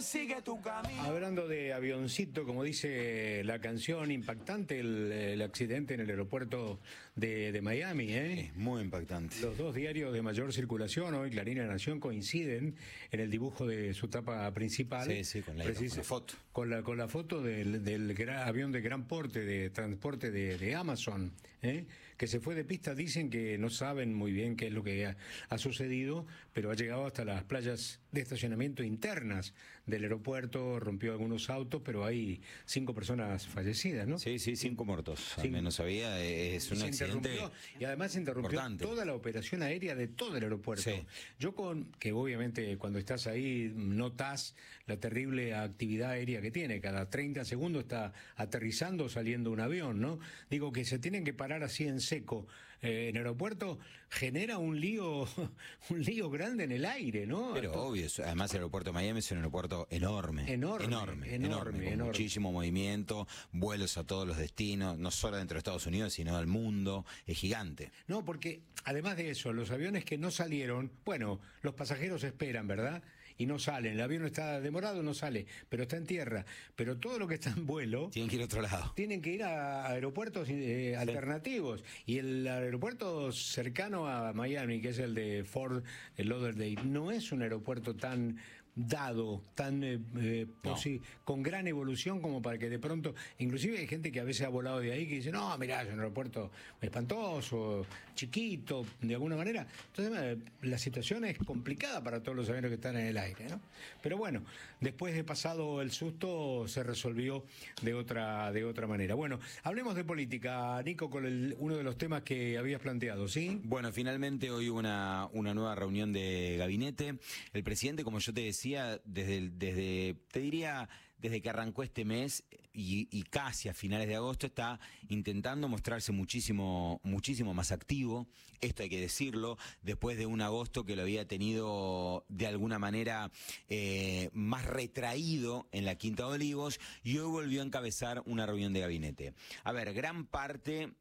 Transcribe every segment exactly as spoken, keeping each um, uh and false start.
sigue tu camino. Hablando de avioncito, como dice la canción, impactante el, el accidente en el aeropuerto de, de Miami, ¿eh? Es muy impactante. Los dos diarios de mayor circulación, hoy Clarín y La Nación, coinciden en el dibujo de su tapa principal. Sí, sí, con la, con la foto. Con la, con la foto del, del gran, avión de gran porte, de transporte de, de Amazon, ¿eh? Que se fue de pista. Dicen que no saben muy bien qué es lo que ha, ha sucedido, pero ha llegado hasta las playas de estacionamiento internas del aeropuerto, rompió algunos autos, pero hay cinco personas fallecidas, ¿no? Sí, sí, cinco muertos, al Cinco. menos había, es un se accidente y además se interrumpió importante. toda la operación aérea de todo el aeropuerto. Sí. Yo con, que obviamente cuando estás ahí notas la terrible actividad aérea que tiene, cada treinta segundos está aterrizando o saliendo un avión, ¿no? Digo que se tienen que parar así en seco eh, en el aeropuerto, genera un lío, un lío grande en el aire, ¿no? Pero Esto, obvio, además el aeropuerto de Miami es un aeropuerto enorme. Enorme, enorme, enorme, enorme, con enorme. muchísimo movimiento, vuelos a todos los destinos, no solo dentro de Estados Unidos, sino del mundo, es gigante. No, porque además de eso, los aviones que no salieron, bueno, los pasajeros esperan, ¿verdad? Y no salen, el avión está demorado, no sale, pero está en tierra. Pero todo lo que está en vuelo... Tienen que ir a otro lado. Tienen que ir a aeropuertos eh, sí. alternativos. Y el aeropuerto cercano a Miami, que es el de Fort Lauderdale, no es un aeropuerto tan dado, tan eh, eh, no. con gran evolución como para que de pronto, inclusive hay gente que a veces ha volado de ahí que dice, no, mirá, es un aeropuerto espantoso, chiquito, de alguna manera. Entonces la situación es complicada para todos los aviones que están en el aire, ¿no? Pero bueno, después de pasado el susto se resolvió de otra, de otra manera. Bueno, hablemos de política, Nico, con el, uno de los temas que habías planteado, ¿sí? Bueno, finalmente hoy hubo una, una nueva reunión de gabinete. El presidente, como yo te decía, desde, desde te diría, desde que arrancó este mes y, y casi a finales de agosto, está intentando mostrarse muchísimo, muchísimo más activo. Esto hay que decirlo, después de un agosto que lo había tenido de alguna manera eh, más retraído en la Quinta de Olivos, y hoy volvió a encabezar una reunión de gabinete. A ver, gran parte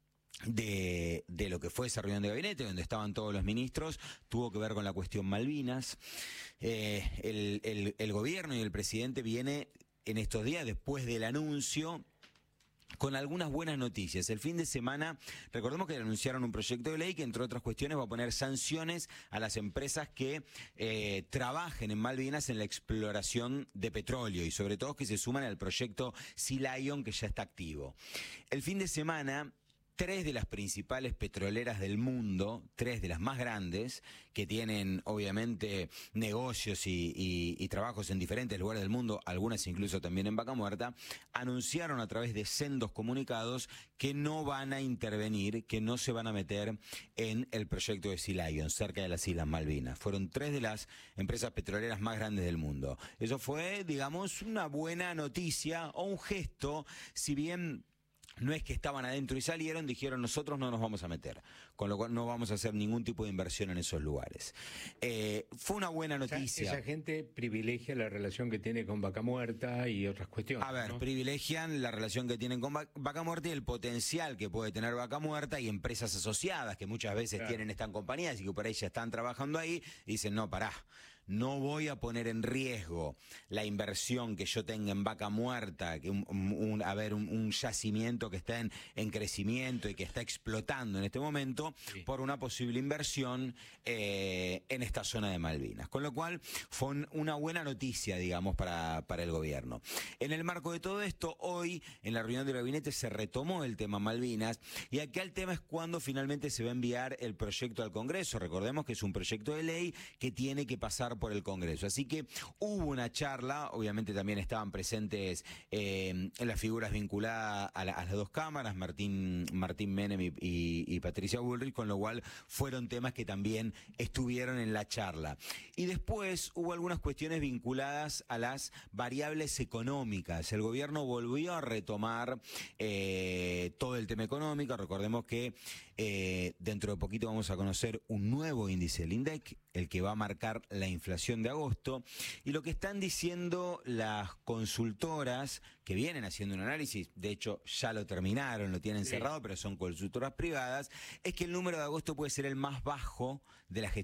De, de lo que fue esa reunión de gabinete, donde estaban todos los ministros, tuvo que ver con la cuestión Malvinas. Eh, el, el, el gobierno y el presidente viene en estos días, después del anuncio, con algunas buenas noticias. El fin de semana, recordemos que anunciaron un proyecto de ley que, entre otras cuestiones, va a poner sanciones a las empresas que eh, trabajen en Malvinas en la exploración de petróleo, y sobre todo que se suman al proyecto Sea Lion, que ya está activo. El fin de semana, tres de las principales petroleras del mundo, tres de las más grandes, que tienen obviamente negocios y, y, y trabajos en diferentes lugares del mundo, algunas incluso también en Vaca Muerta, anunciaron a través de sendos comunicados que no van a intervenir, que no se van a meter en el proyecto de Sea Lion, cerca de las Islas Malvinas. Fueron tres de las empresas petroleras más grandes del mundo. Eso fue, digamos, una buena noticia o un gesto, si bien no es que estaban adentro y salieron, dijeron nosotros no nos vamos a meter, con lo cual no vamos a hacer ningún tipo de inversión en esos lugares. Eh, fue una buena noticia. O sea, esa gente privilegia la relación que tiene con Vaca Muerta y otras cuestiones. A ver, ¿no? privilegian la relación que tienen con Vaca Muerta y el potencial que puede tener Vaca Muerta y empresas asociadas que muchas veces claro. tienen estas compañías y que por ahí ya están trabajando ahí, y dicen, no, pará, no voy a poner en riesgo la inversión que yo tenga en Vaca Muerta, que un, un, a ver, un, un yacimiento que está en, en crecimiento y que está explotando en este momento, sí. por una posible inversión eh, en esta zona de Malvinas. Con lo cual fue una buena noticia, digamos, para, para el gobierno. En el marco de todo esto, hoy en la reunión del gabinete se retomó el tema Malvinas, y acá el tema es cuándo finalmente se va a enviar el proyecto al Congreso. Recordemos que es un proyecto de ley que tiene que pasar por el Congreso. Así que hubo una charla, obviamente también estaban presentes eh, las figuras vinculadas a, la, a las dos cámaras, Martín, Martín Menem y, y, y Patricia Bullrich, con lo cual fueron temas que también estuvieron en la charla. Y después hubo algunas cuestiones vinculadas a las variables económicas. El gobierno volvió a retomar eh, todo el tema económico. Recordemos que eh, dentro de poquito vamos a conocer un nuevo índice, el INDEC, el que va a marcar la inflación de agosto, y lo que están diciendo las consultoras que vienen haciendo un análisis, de hecho ya lo terminaron, lo tienen sí. cerrado, pero son consultoras privadas, es que el número de agosto puede ser el más bajo de la gestión